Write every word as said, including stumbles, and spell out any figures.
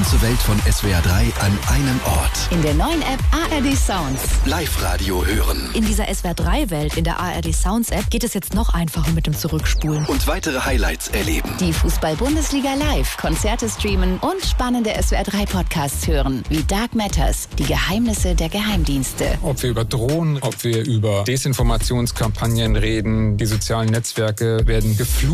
ganze Welt von S W R drei an einem Ort. In der neuen App A R D Sounds. Live-Radio hören. In dieser S W R drei Welt in der A R D Sounds App geht es jetzt noch einfacher mit dem Zurückspulen. Und weitere Highlights erleben. Die Fußball-Bundesliga live, Konzerte streamen und spannende S W R drei Podcasts hören. Wie Dark Matters, die Geheimnisse der Geheimdienste. Ob wir über Drohnen, ob wir über Desinformationskampagnen reden, die sozialen Netzwerke werden geflutet.